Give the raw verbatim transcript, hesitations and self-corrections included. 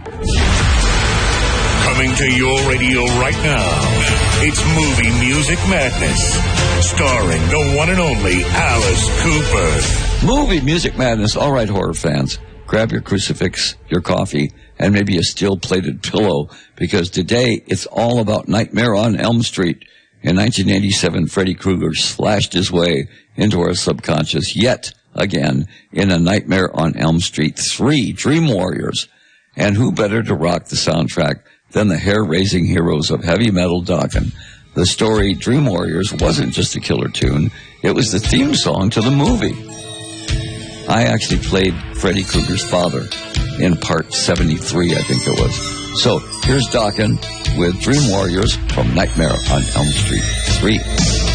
Coming to your radio right now, it's Movie Music Madness, starring the one and only Alice Cooper. Movie Music Madness. All right, horror fans, grab your crucifix, your coffee, and maybe a steel-plated pillow, because today it's all about Nightmare on Elm Street. In nineteen eighty-seven, Freddy Krueger slashed his way into our subconscious yet again in A Nightmare on Elm Street three, Dream Warriors. And who better to rock the soundtrack than the hair-raising heroes of heavy metal Dokken? The story Dream Warriors wasn't just a killer tune, it was the theme song to the movie. I actually played Freddy Krueger's father in part seventy-three, I think it was. So here's Dokken with Dream Warriors from Nightmare on Elm Street three.